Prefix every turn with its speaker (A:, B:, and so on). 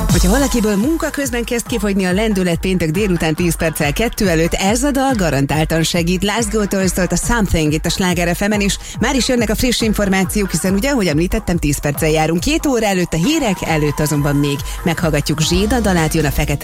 A: Hogyha valakiből munka közben kezd kifogyni a lendület péntek délután 10 perccel 2 előtt, ez a dal garantáltan segít. Lászlótól szólt a Something itt a Sláger FM-en, és már is jönnek a friss információk, hiszen ugye, ahogy említettem, 10 perccel járunk 2 óra előtt, a hírek előtt azonban még meghallgatjuk Zséda dalát, jön a Fekete